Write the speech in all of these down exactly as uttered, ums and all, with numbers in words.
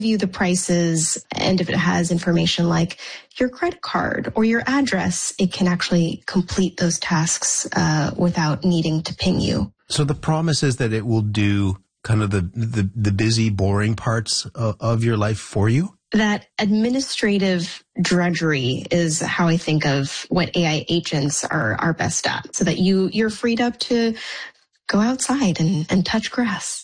you the prices, and if it has information like your credit card or your address, it can actually complete those tasks uh, without needing to ping you. So the promise is that it will do kind of the, the, the busy, boring parts of, of your life for you? That administrative drudgery is how I think of what A I agents are, are best at, so that you, you're freed up to go outside and, and touch grass.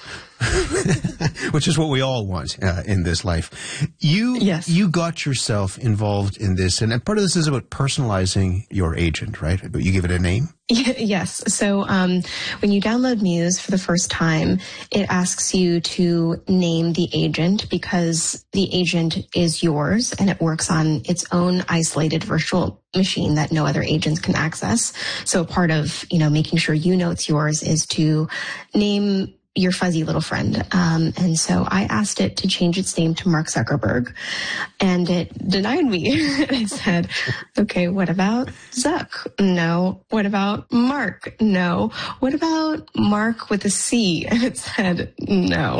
Which is what we all want uh, in this life. You yes. you got yourself involved in this, and part of this is about personalizing your agent, right? You give it a name? Yes. So um, when you download Muse for the first time, it asks you to name the agent because the agent is yours and it works on its own isolated virtual machine that no other agents can access. So part of, you know, making sure you know it's yours is to name your fuzzy little friend. Um, and so I asked it to change its name to Mark Zuckerberg, and it denied me. It said, okay, what about Zuck? No. What about Mark? No. What about Mark with a C? And it said, no.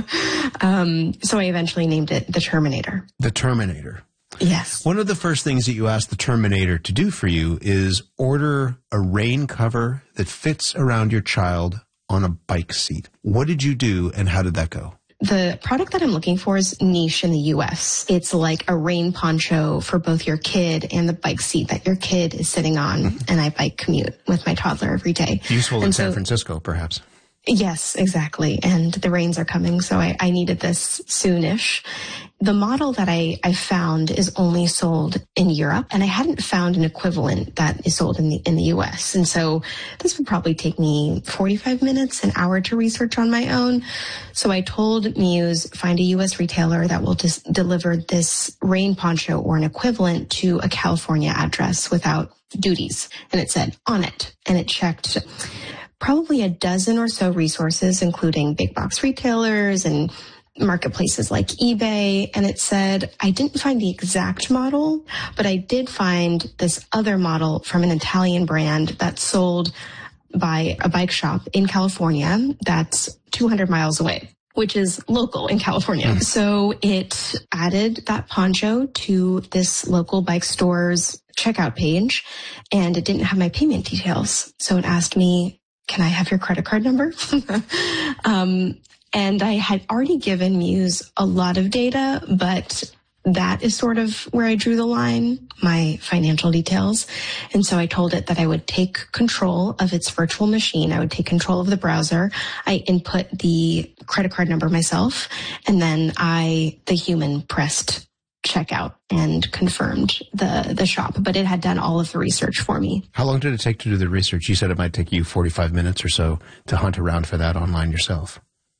um, so I eventually named it the Terminator. The Terminator. Yes. One of the first things that you asked the Terminator to do for you is order a rain cover that fits around your child on a bike seat. What did you do and how did that go? The product that I'm looking for is niche in the U S. It's like a rain poncho for both your kid and the bike seat that your kid is sitting on. Mm-hmm. And I bike commute with my toddler every day. Useful and in so, San Francisco, perhaps. Yes, exactly. And the rains are coming, so I, I needed this soonish. The model that I, I found is only sold in Europe, and I hadn't found an equivalent that is sold in the in the U S. And so this would probably take me forty-five minutes, an hour to research on my own. So I told Muse, find a U S retailer that will just deliver this rain poncho or an equivalent to a California address without duties. And it said, on it. And it checked probably a dozen or so resources, including big box retailers and marketplaces like eBay. And it said, I didn't find the exact model, but I did find this other model from an Italian brand that's sold by a bike shop in California that's two hundred miles away, which is local in California. Mm. So it added that poncho to this local bike store's checkout page, and it didn't have my payment details. So it asked me, can I have your credit card number? um, and I had already given Muse a lot of data, but that is sort of where I drew the line, my financial details. And so I told it that I would take control of its virtual machine. I would take control of the browser. I input the credit card number myself, and then I, the human, pressed checkout and confirmed the, the shop. But it had done all of the research for me. How long did it take to do the research? You said it might take you forty-five minutes or so to hunt around for that online yourself.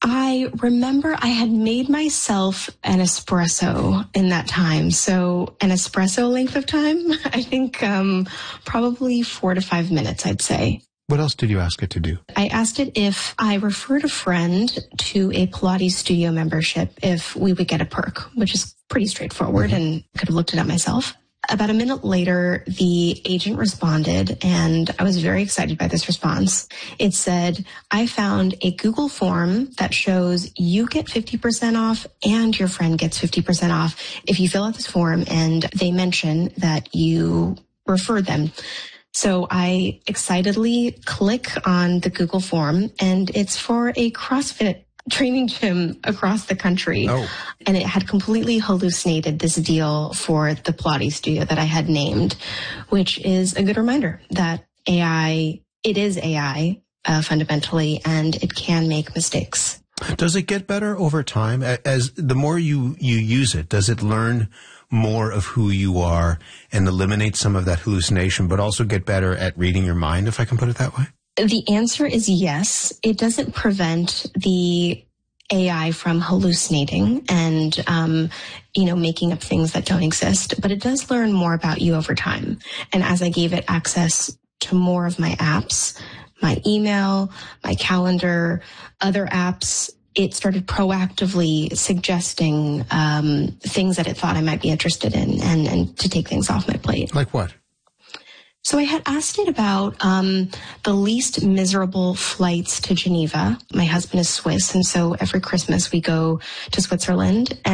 I remember I had made myself an espresso in that time. So an espresso length of time, I think um, probably four to five minutes, I'd say. What else did you ask it to do? I asked it if I referred a friend to a Pilates studio membership, if we would get a perk, which is pretty straightforward, mm-hmm. and I could have looked it up myself. About a minute later, the agent responded, and I was very excited by this response. It said, I found a Google form that shows you get fifty percent off and your friend gets fifty percent off if you fill out this form and they mention that you referred them. So I excitedly click on the Google form, and it's for a CrossFit training gym across the country. Oh. And it had completely hallucinated this deal for the Pilates studio that I had named, which is a good reminder that A I, it is A I uh, fundamentally, and it can make mistakes. Does it get better over time? As the more you, you use it, does it learn more of who you are and eliminate some of that hallucination, but also get better at reading your mind, if I can put it that way? The answer is yes. It doesn't prevent the A I from hallucinating and, um, you know, making up things that don't exist, but it does learn more about you over time. And as I gave it access to more of my apps, my email, my calendar, other apps, it started proactively suggesting um, things that it thought I might be interested in, and, and to take things off my plate. Like what? So I had asked it about um, the least miserable flights to Geneva. My husband is Swiss, and so every Christmas we go to Switzerland.